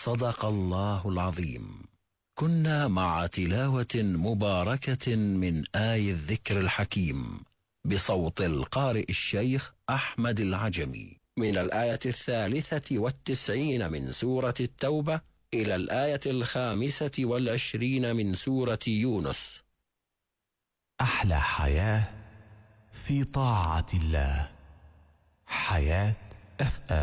صدق الله العظيم. كنا مع تلاوة مباركة من آي الذكر الحكيم بصوت القارئ الشيخ أحمد العجمي من الآية 93 من سورة التوبة إلى الآية 25 من سورة يونس. أحلى حياة في طاعة الله. حياة FM.